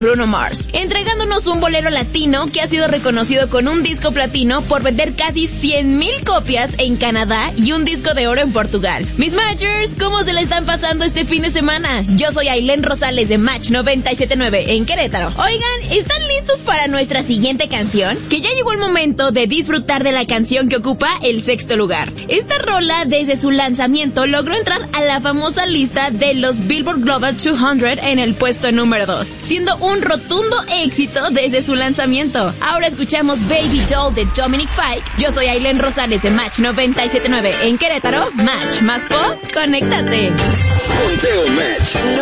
Bruno Mars, entregándonos un bolero latino que ha sido reconocido con un disco platino por vender casi 100,000 copias en Canadá y un disco de oro en Portugal. Mis Matchers, ¿cómo se le están pasando este fin de semana? Yo soy Ailén Rosales de Match 97.9 en Querétaro. Oigan, ¿están listos para nuestra siguiente canción? Que ya llegó el momento de disfrutar de la canción que ocupa el 6º lugar. Esta rola, desde su lanzamiento, logró entrar a la famosa lista de los Billboard Global 200 en el puesto número 2, siendo un rotundo éxito desde su lanzamiento. Ahora escuchamos Baby Doll de Dominic Fike. Yo soy Ailén Rosales de Match 97.9 en Querétaro. Match más pop, conéctate. Conteo Match.